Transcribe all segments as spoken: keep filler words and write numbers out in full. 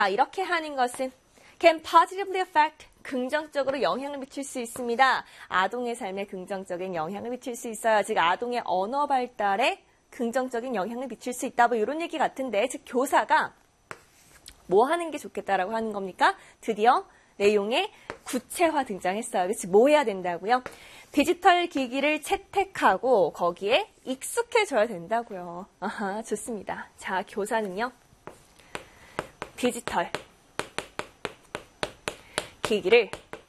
이렇게 하는 것은 can positively affect, 긍정적으로 영향을 미칠 수 있습니다. 아동의 삶에 긍정적인 영향을 미칠 수 있어요. 즉 아동의 언어 발달에 긍정적인 영향을 미칠 수 있다. 뭐 이런 얘기 같은데, 즉 교사가 뭐 하는 게 좋겠다라고 하는 겁니까? 드디어 내용에 구체화 등장했어요. 그렇지? 뭐 해야 된다고요? 디지털 기기를 채택하고 거기에 익숙해져야 된다고요. 아하, 좋습니다. 자, 교사는요. 디지털 기기를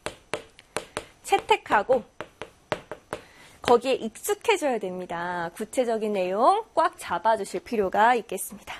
채택하고 거기에 익숙해져야 됩니다. 구체적인 내용 꽉 잡아주실 필요가 있겠습니다.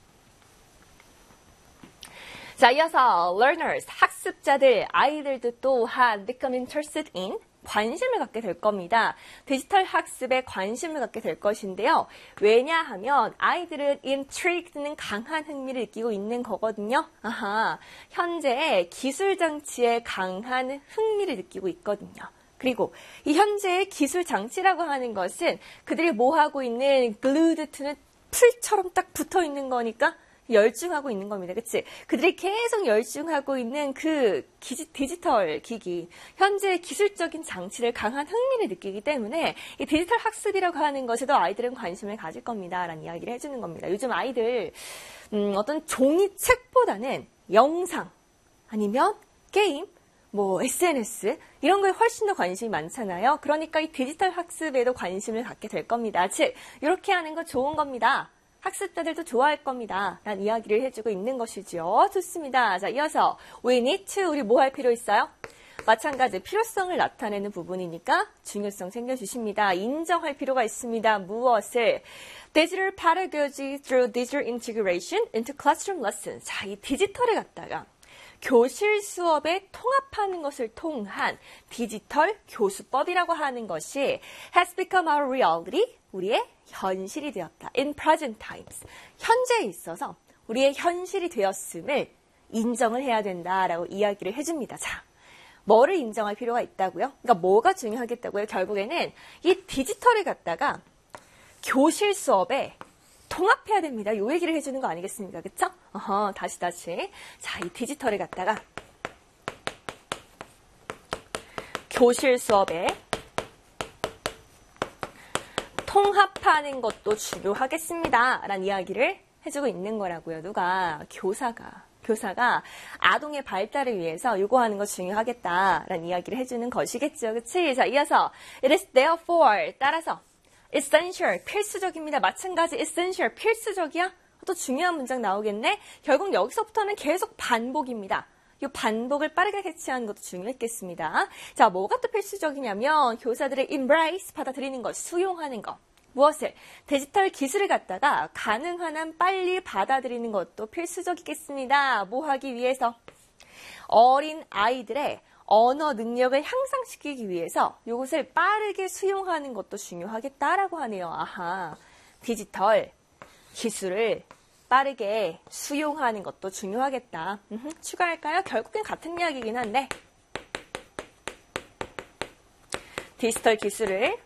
자, 이어서 learners, 학습자들, 아이들도 또한 become interested in, 관심을 갖게 될 겁니다. 디지털 학습에 관심을 갖게 될 것인데요. 왜냐하면 아이들은 intrigued는 강한 흥미를 느끼고 있는 거거든요. 아하, 현재 기술 장치에 강한 흥미를 느끼고 있거든요. 그리고 이 현재의 기술 장치라고 하는 것은 그들이 뭐 하고 있는 glued to는 풀처럼 딱 붙어 있는 거니까 열중하고 있는 겁니다. 그치? 그들이 계속 열중하고 있는 그 기지, 디지털 기기, 현재 기술적인 장치를 강한 흥미를 느끼기 때문에 이 디지털 학습이라고 하는 것에도 아이들은 관심을 가질 겁니다. 라는 이야기를 해주는 겁니다. 요즘 아이들 음, 어떤 종이책보다는 영상 아니면 게임, 뭐 에스엔에스 이런 거에 훨씬 더 관심이 많잖아요. 그러니까 이 디지털 학습에도 관심을 갖게 될 겁니다. 즉 이렇게 하는 거 좋은 겁니다. 학습자들도 좋아할 겁니다. 라는 이야기를 해주고 있는 것이죠. 좋습니다. 자, 이어서 we need to, 우리 뭐 할 필요 있어요? 마찬가지 필요성을 나타내는 부분이니까 중요성 챙겨주십니다. 인정할 필요가 있습니다. 무엇을? Digital pedagogy through digital integration into classroom lessons. 자, 이 디지털을 갖다가 교실 수업에 통합하는 것을 통한 디지털 교수법이라고 하는 것이 has become our reality, 우리의 현실이 되었다. In present times, 현재에 있어서 우리의 현실이 되었음을 인정을 해야 된다라고 이야기를 해줍니다. 자, 뭐를 인정할 필요가 있다고요? 그러니까 뭐가 중요하겠다고요? 결국에는 이 디지털을 갖다가 교실 수업에 통합해야 됩니다. 이 얘기를 해주는 거 아니겠습니까? 그쵸? 어허, 다시 다시. 자, 이 디지털을 갖다가 교실 수업에 통합하는 것도 중요하겠습니다. 라는 이야기를 해주고 있는 거라고요. 누가? 교사가. 교사가 아동의 발달을 위해서 요구하는 거 중요하겠다라는 이야기를 해주는 것이겠죠. 그치? 자, 이어서 it is therefore, 따라서 essential, 필수적입니다. 마찬가지 essential, 필수적이야? 또 중요한 문장 나오겠네? 결국 여기서부터는 계속 반복입니다. 이 반복을 빠르게 캐치하는 것도 중요했겠습니다. 자, 뭐가 또 필수적이냐면 교사들의 embrace, 받아들이는 것, 수용하는 것. 무엇을? 디지털 기술을 갖다가 가능한 한 빨리 받아들이는 것도 필수적이겠습니다. 뭐 하기 위해서? 어린 아이들의 언어 능력을 향상시키기 위해서 이것을 빠르게 수용하는 것도 중요하겠다라고 하네요. 아하, 디지털 기술을 빠르게 수용하는 것도 중요하겠다. 음흠, 추가할까요? 결국엔 같은 이야기이긴 한데 디지털 기술을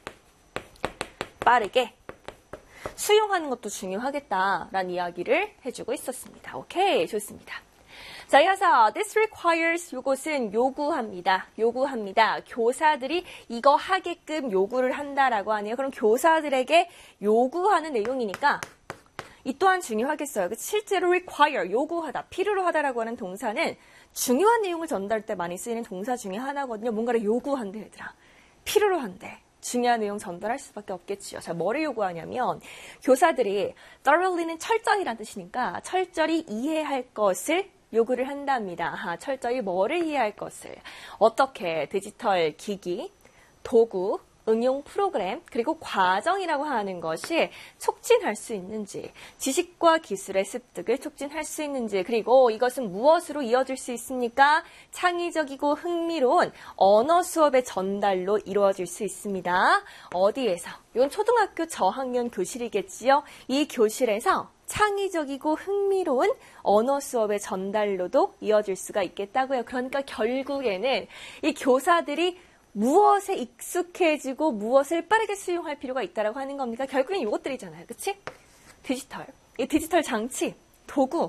빠르게 수용하는 것도 중요하겠다라는 이야기를 해주고 있었습니다. 오케이, 좋습니다. 자, 이어서 this requires, 요것은 요구합니다. 요구합니다. 교사들이 이거 하게끔 요구를 한다라고 하네요. 그럼 교사들에게 요구하는 내용이니까 이 또한 중요하겠어요. 실제로 require, 요구하다, 필요로 하다라고 하는 동사는 중요한 내용을 전달할 때 많이 쓰이는 동사 중에 하나거든요. 뭔가를 요구한대, 얘들아. 필요로 한대. 중요한 내용 전달할 수밖에 없겠지요. 자, 뭐를 요구하냐면 교사들이 thoroughly는 철저히란 뜻이니까 철저히 이해할 것을 요구를 한답니다. 아, 철저히 뭐를 이해할 것을. 어떻게 디지털 기기, 도구, 응용 프로그램, 그리고 과정이라고 하는 것이 촉진할 수 있는지, 지식과 기술의 습득을 촉진할 수 있는지, 그리고 이것은 무엇으로 이어질 수 있습니까? 창의적이고 흥미로운 언어 수업의 전달로 이루어질 수 있습니다. 어디에서? 이건 초등학교 저학년 교실이겠지요. 이 교실에서 창의적이고 흥미로운 언어 수업의 전달로도 이어질 수가 있겠다고요. 그러니까 결국에는 이 교사들이 무엇에 익숙해지고 무엇을 빠르게 수용할 필요가 있다고 하는 겁니까? 결국엔 이것들이잖아요. 그치? 디지털. 이 디지털 장치, 도구,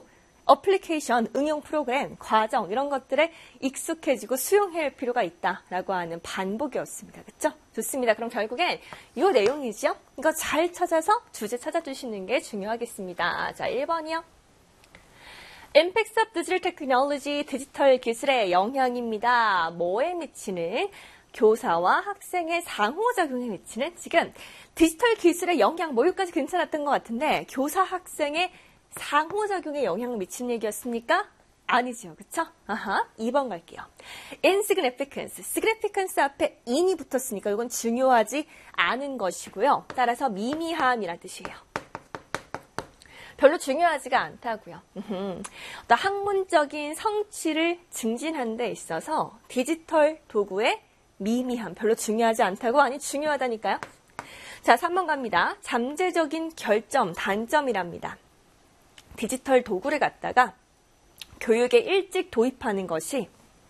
어플리케이션, 응용 프로그램, 과정 이런 것들에 익숙해지고 수용해야 할 필요가 있다라고 하는 반복이었습니다. 그렇죠? 좋습니다. 그럼 결국엔 이 내용이죠. 이거 잘 찾아서 주제 찾아주시는 게 중요하겠습니다. 자, 일 번이요. Impacts of Digital Technology, 디지털 기술의 영향입니다. 뭐에 미치는? 교사와 학생의 상호작용에 미치는? 지금 디지털 기술의 영향, 뭐 여기까지 괜찮았던 것 같은데 교사, 학생의 상호작용에 영향을 미치는 얘기였습니까? 아니죠. 그쵸? 아하, 이 번 갈게요. insignificance. significance 앞에 in이 붙었으니까 이건 중요하지 않은 것이고요. 따라서 미미함이란 뜻이에요. 별로 중요하지가 않다고요. 어떤 학문적인 성취를 증진하는 데 있어서 디지털 도구의 미미함, 별로 중요하지 않다고? 아니, 중요하다니까요. 자, 삼 번 갑니다. 잠재적인 결점, 단점이랍니다. 디지털 도구를 갖다가 교육에 일찍 도입하는 것이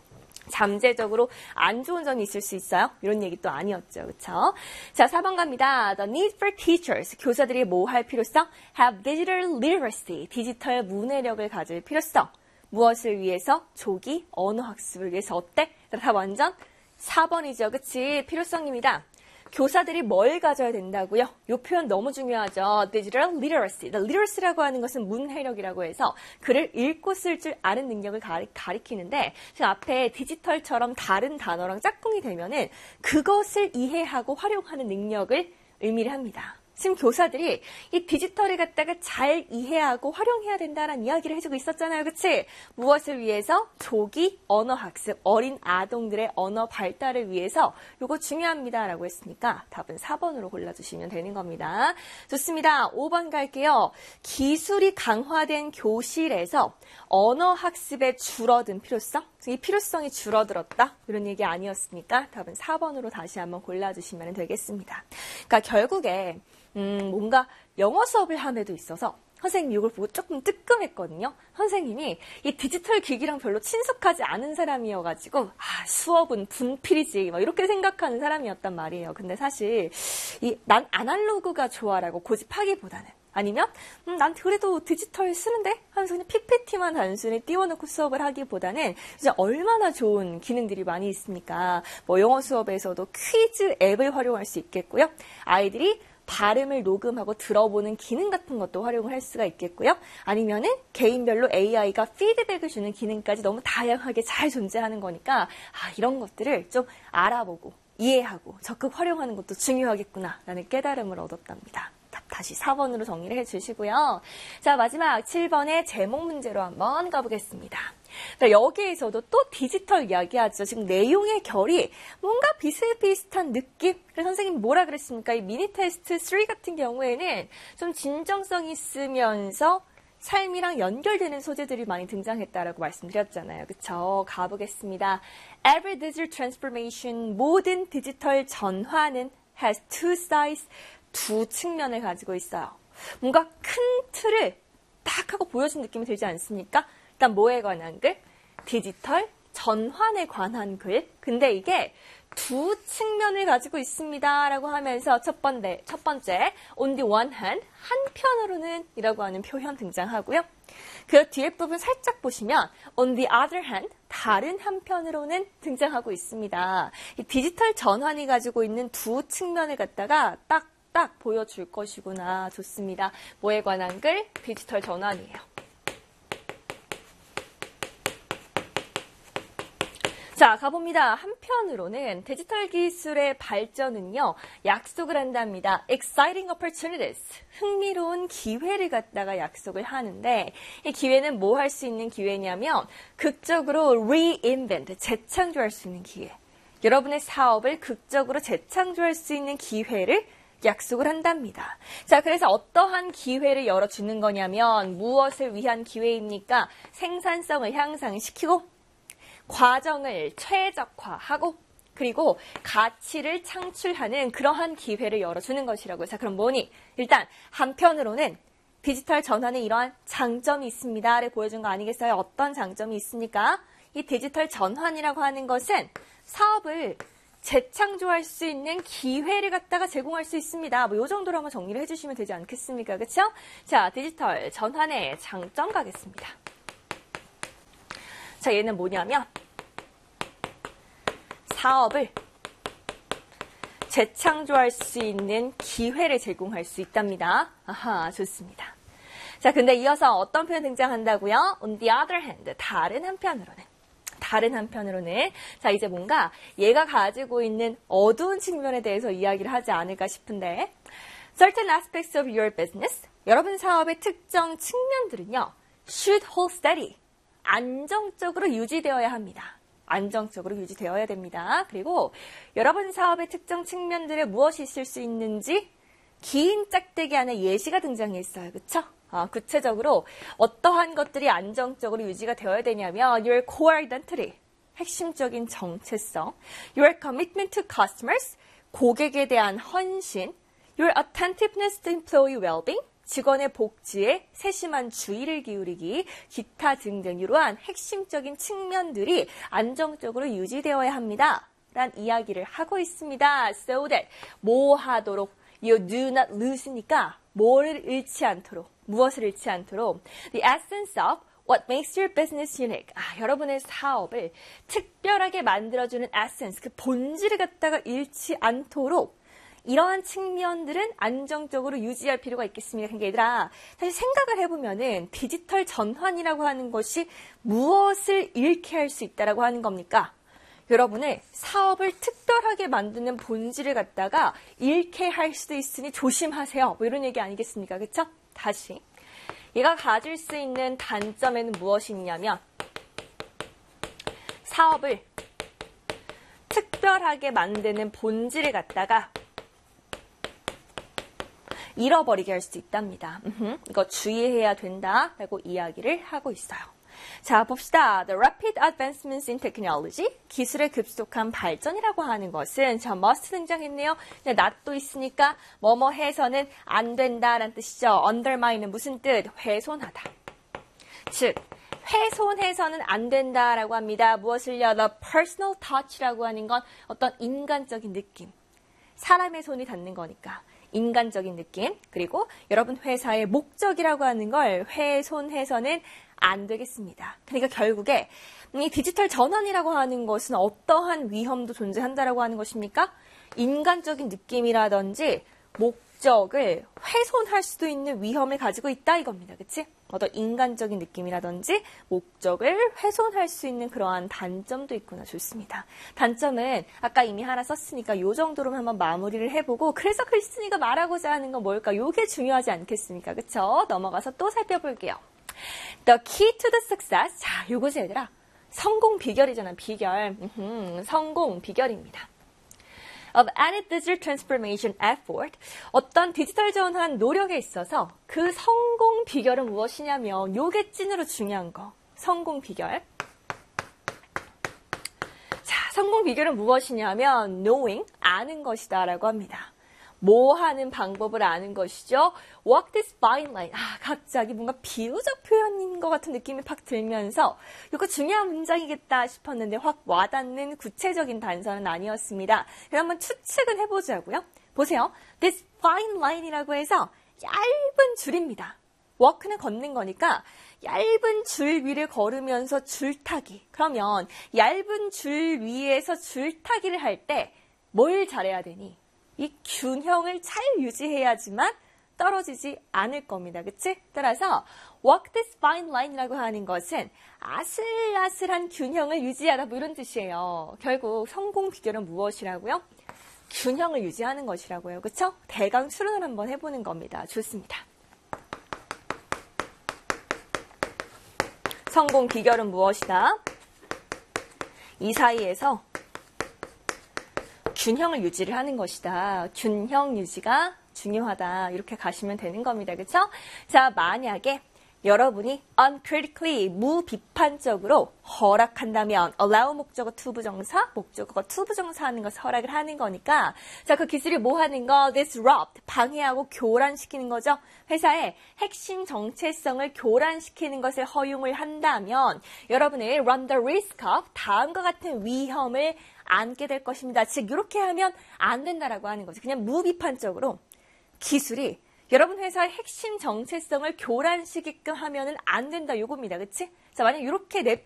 잠재적으로 안 좋은 점이 있을 수 있어요? 이런 얘기 또 아니었죠. 그렇죠? 자, 사 번 갑니다. The need for teachers. 교사들이 뭐 할 필요성? Have digital literacy. 디지털 문해력을 가질 필요성. 무엇을 위해서? 조기 언어 학습을 위해서. 어때? 다 완전 사 번이죠. 그치? 필요성입니다. 교사들이 뭘 가져야 된다고요? 이 표현 너무 중요하죠. Digital literacy. literacy라고 하는 것은 문해력이라고 해서 글을 읽고 쓸 줄 아는 능력을 가리, 가리키는데 지금 앞에 디지털처럼 다른 단어랑 짝꿍이 되면은 그것을 이해하고 활용하는 능력을 의미를 합니다. 지금 교사들이 이 디지털을 갖다가 잘 이해하고 활용해야 된다는 이야기를 해주고 있었잖아요. 그치? 무엇을 위해서? 조기 언어 학습, 어린 아동들의 언어 발달을 위해서 이거 중요합니다. 라고 했으니까 답은 사 번으로 골라주시면 되는 겁니다. 좋습니다. 오 번 갈게요. 기술이 강화된 교실에서 언어 학습에 줄어든 필요성? 이 필요성이 줄어들었다? 이런 얘기 아니었습니까? 답은 사 번으로 다시 한번 골라주시면 되겠습니다. 그러니까 결국에 음, 뭔가 영어 수업을 함에도 있어서 선생님이 이걸 보고 조금 뜨끔했거든요. 선생님이 이 디지털 기기랑 별로 친숙하지 않은 사람이어가지고 아, 수업은 분필이지 막 이렇게 생각하는 사람이었단 말이에요. 근데 사실 이 난 아날로그가 좋아라고 고집하기보다는 아니면 음, 난 그래도 디지털 쓰는데 하면서 그냥 피피티만 단순히 띄워놓고 수업을 하기보다는 이제 얼마나 좋은 기능들이 많이 있습니까? 뭐 영어 수업에서도 퀴즈 앱을 활용할 수 있겠고요. 아이들이 발음을 녹음하고 들어보는 기능 같은 것도 활용을 할 수가 있겠고요. 아니면은 개인별로 에이아이가 피드백을 주는 기능까지 너무 다양하게 잘 존재하는 거니까 아, 이런 것들을 좀 알아보고 이해하고 적극 활용하는 것도 중요하겠구나라는 깨달음을 얻었답니다. 다시 사 번으로 정리를 해주시고요. 자, 마지막 칠 번의 제목 문제로 한번 가보겠습니다. 여기에서도 또 디지털 이야기하죠. 지금 내용의 결이 뭔가 비슷비슷한 느낌? 그래서 선생님이 뭐라 그랬습니까? 이 미니 테스트 삼 같은 경우에는 좀 진정성 있으면서 삶이랑 연결되는 소재들이 많이 등장했다라고 말씀드렸잖아요. 그쵸? 가보겠습니다. Every digital transformation, 모든 디지털 전환은 has two sides, 두 측면을 가지고 있어요. 뭔가 큰 틀을 딱 하고 보여준 느낌이 들지 않습니까? 일단 뭐에 관한 글? 디지털 전환에 관한 글. 근데 이게 두 측면을 가지고 있습니다. 라고 하면서 첫 번째, 첫 번째 on the one hand, 한편으로는 이라고 하는 표현 등장하고요. 그 뒤에 부분 살짝 보시면 on the other hand, 다른 한편으로는 등장하고 있습니다. 이 디지털 전환이 가지고 있는 두 측면을 갖다가 딱 딱 보여줄 것이구나. 좋습니다. 뭐에 관한 글? 디지털 전환이에요. 자, 가봅니다. 한편으로는 디지털 기술의 발전은요, 약속을 한답니다. exciting opportunities. 흥미로운 기회를 갖다가 약속을 하는데, 이 기회는 뭐 할 수 있는 기회냐면, 극적으로 reinvent, 재창조할 수 있는 기회. 여러분의 사업을 극적으로 재창조할 수 있는 기회를 약속을 한답니다. 자, 그래서 어떠한 기회를 열어주는 거냐면 무엇을 위한 기회입니까? 생산성을 향상시키고 과정을 최적화하고 그리고 가치를 창출하는 그러한 기회를 열어주는 것이라고요. 자, 그럼 뭐니? 일단 한편으로는 디지털 전환에 이러한 장점이 있습니다를 보여준 거 아니겠어요? 어떤 장점이 있습니까? 이 디지털 전환이라고 하는 것은 사업을 재창조할 수 있는 기회를 갖다가 제공할 수 있습니다. 뭐 이 정도로 한번 정리를 해주시면 되지 않겠습니까? 그렇죠? 자, 디지털 전환의 장점 가겠습니다. 자, 얘는 뭐냐면 사업을 재창조할 수 있는 기회를 제공할 수 있답니다. 아하, 좋습니다. 자, 근데 이어서 어떤 표현 등장한다고요? On the other hand, 다른 한편으로는. 다른 한편으로는. 자, 이제 뭔가 얘가 가지고 있는 어두운 측면에 대해서 이야기를 하지 않을까 싶은데 Certain aspects of your business, 여러분 사업의 특정 측면들은요. should hold steady, 안정적으로 유지되어야 합니다. 안정적으로 유지되어야 됩니다. 그리고 여러분 사업의 특정 측면들에 무엇이 있을 수 있는지 긴 짝대기 안에 예시가 등장했어요. 그쵸? 아, 구체적으로 어떠한 것들이 안정적으로 유지가 되어야 되냐면 your core identity, 핵심적인 정체성, your commitment to customers, 고객에 대한 헌신, your attentiveness to employee well-being, 직원의 복지에 세심한 주의를 기울이기, 기타 등등 이러한 핵심적인 측면들이 안정적으로 유지되어야 합니다. 란 이야기를 하고 있습니다. So that 뭐 하도록 you do not lose니까 뭐를 잃지 않도록, 무엇을 잃지 않도록 the essence of what makes your business unique. 아, 여러분의 사업을 특별하게 만들어주는 essence, 그 본질을 갖다가 잃지 않도록 이러한 측면들은 안정적으로 유지할 필요가 있겠습니다. 그러니까 얘들아, 사실 생각을 해보면은 디지털 전환이라고 하는 것이 무엇을 잃게 할 수 있다라고 하는 겁니까? 여러분의 사업을 특별하게 만드는 본질을 갖다가 잃게 할 수도 있으니 조심하세요. 뭐 이런 얘기 아니겠습니까? 그쵸? 다시. 얘가 가질 수 있는 단점에는 무엇이 있냐면 사업을 특별하게 만드는 본질을 갖다가 잃어버리게 할 수 있답니다. 으흠, 이거 주의해야 된다라고 이야기를 하고 있어요. 자, 봅시다. The rapid advancements in technology, 기술의 급속한 발전이라고 하는 것은 자, must 등장했네요. not도 있으니까 뭐뭐 해서는 안 된다라는 뜻이죠. undermine은 무슨 뜻? 훼손하다. 즉, 훼손해서는 안 된다라고 합니다. 무엇을요? The personal touch라고 하는 건 어떤 인간적인 느낌. 사람의 손이 닿는 거니까. 인간적인 느낌, 그리고 여러분 회사의 목적이라고 하는 걸 훼손해서는 안 되겠습니다. 그러니까 결국에 이 디지털 전환이라고 하는 것은 어떠한 위험도 존재한다라고 하는 것입니까? 인간적인 느낌이라든지 목적을 훼손할 수도 있는 위험을 가지고 있다 이겁니다. 그치? 어떤 인간적인 느낌이라든지 목적을 훼손할 수 있는 그러한 단점도 있구나. 좋습니다. 단점은 아까 이미 하나 썼으니까 이 정도로만 한번 마무리를 해보고 그래서 글쓴이가 말하고자 하는 건 뭘까? 이게 중요하지 않겠습니까? 그쵸? 넘어가서 또 살펴볼게요. The key to the success. 자, 요것이 얘들아. 성공 비결이잖아. 비결. 음흠, 성공 비결입니다. of any digital transformation effort, 어떤 디지털 전환 노력에 있어서 그 성공 비결은 무엇이냐면 요게 찐으로 중요한 거. 성공 비결. 자, 성공 비결은 무엇이냐면 knowing, 아는 것이다 라고 합니다. 뭐 하는 방법을 아는 것이죠. Walk this fine line. 아, 갑자기 뭔가 비유적 표현인 것 같은 느낌이 팍 들면서 이거 중요한 문장이겠다 싶었는데 확 와닿는 구체적인 단서는 아니었습니다. 그럼 한번 추측은 해보자고요. 보세요. This fine line이라고 해서 얇은 줄입니다. walk는 걷는 거니까 얇은 줄 위를 걸으면서 줄타기. 그러면 얇은 줄 위에서 줄타기를 할 때 뭘 잘해야 되니? 이 균형을 잘 유지해야지만 떨어지지 않을 겁니다. 그치? 따라서 walk this fine line이라고 하는 것은 아슬아슬한 균형을 유지하다 뭐 이런 뜻이에요. 결국 성공 비결은 무엇이라고요? 균형을 유지하는 것이라고요. 그쵸? 대강 추론을 한번 해보는 겁니다. 좋습니다. 성공 비결은 무엇이다? 이 사이에서 균형을 유지를 하는 것이다. 균형 유지가 중요하다. 이렇게 가시면 되는 겁니다. 그쵸? 자, 만약에 여러분이 uncritically, 무비판적으로 허락한다면 allow 목적어 to 부정사, 목적어가 to 부정사 하는 것을 허락을 하는 거니까 자, 그 기술이 뭐 하는 거? disrupt, 방해하고 교란시키는 거죠. 회사의 핵심 정체성을 교란시키는 것을 허용을 한다면 여러분이 run the risk of 다음과 같은 위험을 안게 될 것입니다. 즉 이렇게 하면 안 된다라고 하는 거죠. 그냥 무비판적으로 기술이 여러분 회사의 핵심 정체성을 교란시키게끔 하면은 안 된다 요겁니다. 그치? 자, 만약 이렇게